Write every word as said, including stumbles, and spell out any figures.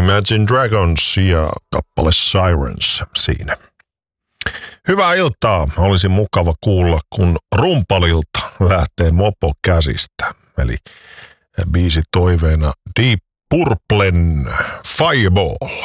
Imagine Dragons ja kappale Sirens siinä. Hyvää iltaa. Olisi mukava kuulla, kun rumpalilta lähtee mopo käsistä. Eli biisi toiveena Deep Purplen Fireball.